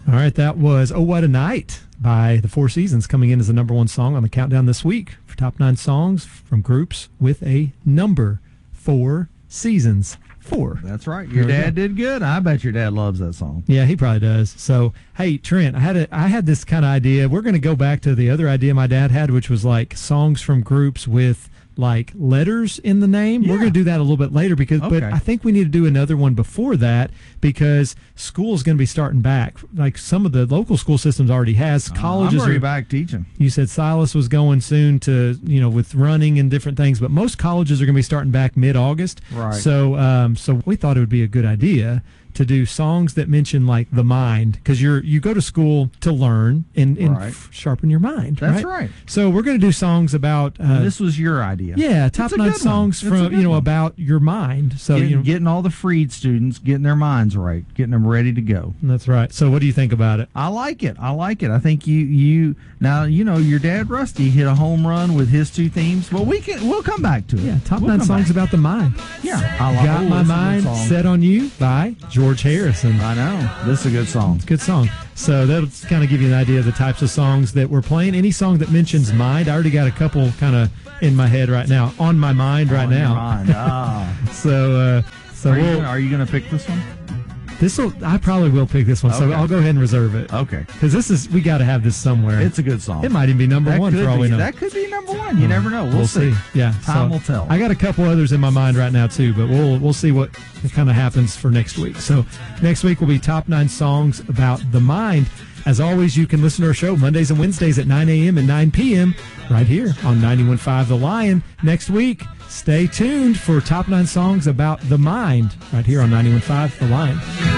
All right, that was "Oh What a Night" by the Four Seasons, coming in as the number one song on the countdown this week for top 9 songs from groups with a number. 4 seasons. 4. That's right. Your dad did good. I bet your dad loves that song. Yeah, he probably does. So, hey, Trent, I had this kind of idea. We're going to go back to the other idea my dad had, which was like songs from groups with like letters in the name. Yeah. We're going to do that a little bit later but I think we need to do another one before that because school's going to be starting back. Like some of the local school systems already has. Colleges I'm already are back teaching. You said Silas was going soon to, with running and different things, but most colleges are going to be starting back mid-August. Right. So we thought it would be a good idea to do songs that mention like the mind, because you go to school to learn and Right. sharpen your mind. That's right. So we're going to do songs about this was your idea. Yeah, top 9 songs from about your mind. So getting all the freed students, getting their minds right, getting them ready to go. That's right. So what do you think about it? I like it. I think you now your dad Rusty hit a home run with his 2 themes, but we'll come back to it. Yeah, top 9 songs about the mind. Yeah, Got My Mind Set on You by George Harrison. I know. This is a good song. It's a good song. So that'll kind of give you an idea of the types of songs that we're playing. Any song that mentions mind, I already got a couple kind of in my head right now, on my mind right now. On your mind. So are you going to pick this one? I probably will pick this one, so I'll go ahead and reserve it. Okay. Because we got to have this somewhere. It's a good song. It might even be number 1 for all we know. That could be number 1. You never know. We'll see. Yeah. Time will tell. I got a couple others in my mind right now, too, but we'll see what kind of happens for next week. So next week will be top 9 songs about the mind. As always, you can listen to our show Mondays and Wednesdays at 9 a.m. and 9 p.m. right here on 91.5 The Lion. Next week, stay tuned for top 9 songs about the mind right here on 91.5 The Lion.